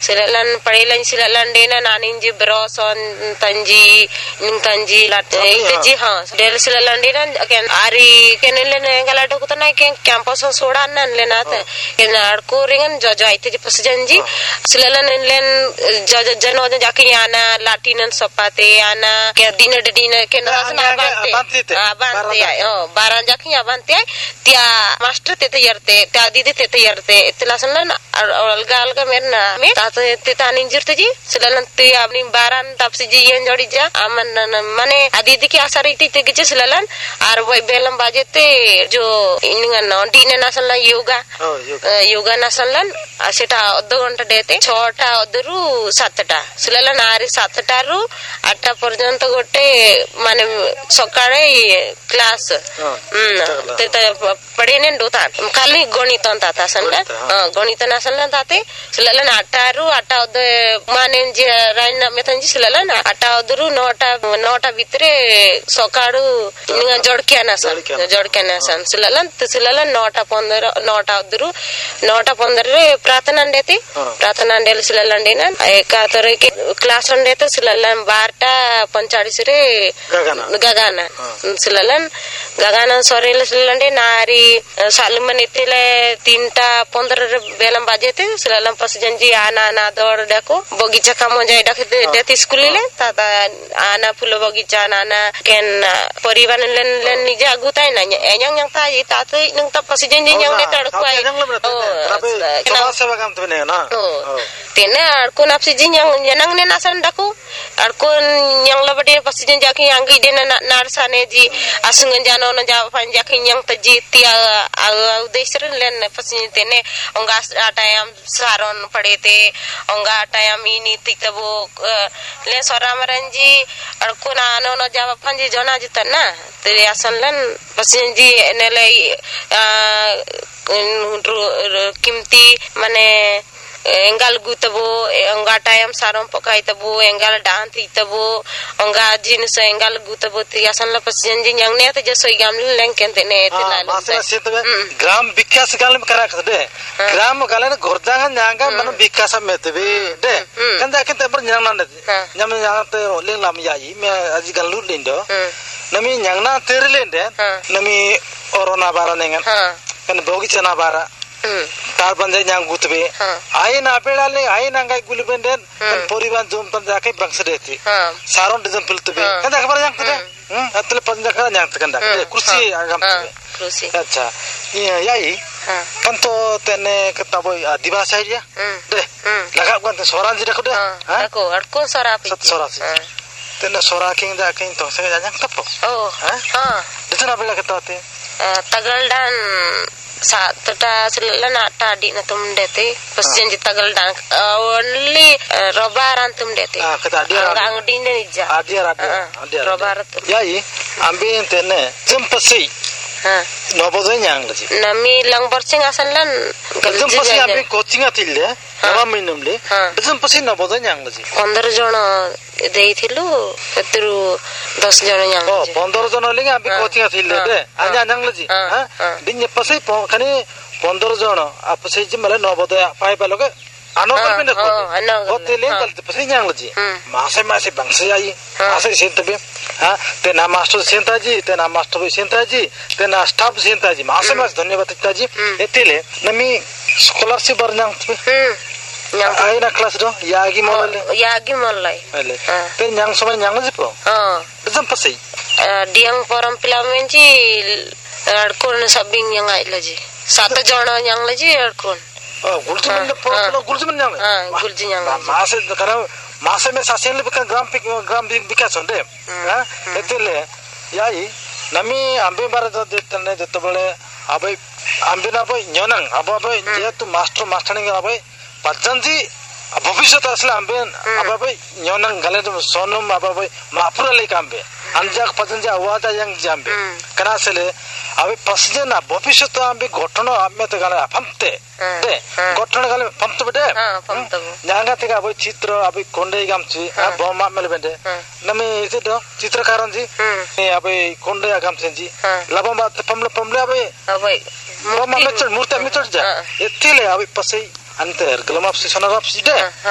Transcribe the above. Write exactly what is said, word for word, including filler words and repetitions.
silalan padilan silalan dena nanin ji broson tanji ning tanji lat itu ji ha del silalan dena ken ari kenele ngala do kutana ken campus soda nan lena te ken arko ringen jojo itu ji pasjanji silalan len jojo jano jaki ana latinan sopate ana ke dina dina ken hasna bante bante oh baran jaki bante tia master te yarte tia didi te yarte itlasan alga alga merna me tate te tanin jirte ji silalan te apni baran tapsi ji yen jodi ja aman mane adidi ki asari te te silalan ar boy belam bajete jo iningan no dine nasalan yoga yoga nasalan সেটা অর্ধ ঘন্টা ডেতে ছটা অর্ধরু সাতটা সিলালান আরি সাতটা রু আটটা পর্যন্ত গোটে মানে সকালে ক্লাস পড়েনে ডোতা খালি গণিত তাতা সনলা গণিত না সনলা তাতে সিলালান আটটা রু আটটা অর্ধ মানে যে রাইন মেথনজি সিলালান আটটা অর্ধরু নটা নটা ভিতরে সকালু জড়কিয়া নাসন জড়কিয়া নাসন সিলালান সিলালান নটা পনেরো নটা অর্ধরু নটা পনেরো রে प्रार्थना देते प्रार्थना डेल सिलालन देना एक तरह के क्लास रन देते सिलालन बारटा पंचालीस रे गगाना सिलालन गगाना सोरेल सिलालन दे नारी सालमन इतले तीनटा पंद्रह रे बेलम बाजेते सिलालन पसजंजी आना आना दौड़ देखो बगीचा का मजा देखते देते स्कूल ले ता आना फूल बगीचा आना केन परिवार लेन लेन निजा गुताय ना एnyang yang ta ita tu nang ta पसजंजी yang ne तड़कुai Sebagam tu ni na. Tena arkun apsi jin yang yang ne nasan daku arkun yang labade pasti jin jaki yang gide na narsane ji asungan jano na jawa pan jaki yang taji tia au desren len pasti tene onga atayam saron padete onga atayam ini titabu len soramaranji arkun ano na jawa pan ji jona jitana teri asan len pasti ji nele kimti mane engal gutabo enga time saram pakai tabu engal dance tabu enga jinus engal gutabo tiasan la pasjanji yang ne te jaso gamli lenken te ne te lalu masala sitbe gram vikas galim kara khade gram galen gorjangan nyanga man vikasa metbe de kanda kente ber nyang nan de nyam nyang te ling lam yayi me aji galu lindo nami nyang na terlende nami orona baranengan kan bogi chana bara tar bande nyang gutbe ai na pedale ai na ngai gulbenden kan poriban jom tan jakai brangse deti saron de piltbe kan da khabar yang tede hm atle panja kara nyang kan da kursi agam tebe kursi acha iya yai kan to tene ketabo adivasi ya de lagap kan soran jida kuda ha ko arko sora pi sat sora tene sora king da king to se nyang tapo oh ha dituna bela ketate tagal dan saat tata silalan ata di na tum dete pasien ji tagal dan only robaran tum dete ah kata dia ang din ni ja adia adia adia robar tum yai ambe tene jempasi ha nobodo nyang lagi nami lang borcing asalan jempasi ambe coaching atilde nama minumle jempasi nobodo nyang lagi पंद्रह जन ଦେଇଥିଲୁ ସେଥିରୁ ଦଶ ଜଣ ଓ पंद्रह ଜଣ ଲେगे ଆମେ coaching ଆଥିଲେ ଦେ ଆଜ୍ଞା ଜାଣିଲଜି ହଁ ଦିନ ପସେ ଖାଲି पंद्रह ଜଣ ଆପସେ ଯେ ମଲେ ନବୋଦୟ ପାଇ ପାଲକେ ଆନ କରିବେ ନା ହୋତେଲେ ଗଲତେ ପସେ ଜାଣିଲଜି ମାସେ ମାସେ ବଂଶେ ଆଇ ମାସେ ସେତବେ ହଁ ते ना मास्टर सेंताजी ते ना मास्टर सेंताजी ते ना स्टाफ सेंताजी मासे मास धन्यवाद ताजी एतेले नमी scholarship बरनांग ai na kelas do yagi molai yagi molai ale te nyang sama nyang jipo ha bezam pasai diang poram pilamenji arkon sabing yang ai laji satu jana yang laji arkon oh guljuman poro guljuman nyang ha gulji nyang mase kana mase me sasen le gram pik gram bikas onde ha etele yai nami ambe barata detane detobale abai ambe na boy nyonang abai jetu master masterning abai पजंजी भविष्यत असले आंबे अबाबे न्योनंग गले तो सोनम अबाबे मापुरा ले कांबे अंजाक पजंजी आवाजा young Jambe कनासले अबे पसजना भविष्यत आंबे घटना आमे तो गले फमते दे घटना गले फमते बडे फमते न्यांगा ते अबे चित्र अबे कोंडे गामची बोमा मेले बेंडे नमे इसे दो चित्रकारन जी अबे कोंडे गामची जी लबम बात फमले फमले अबे अबे बोमा मेचर मूर्ति मेचर जा एथिले अबे पसई अंतर गलम आपसे सोना आपसे दे